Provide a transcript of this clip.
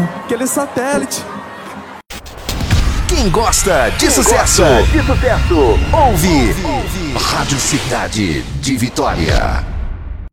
aquele satélite. Quem gosta de sucesso, ouve Rádio Cidade de Vitória.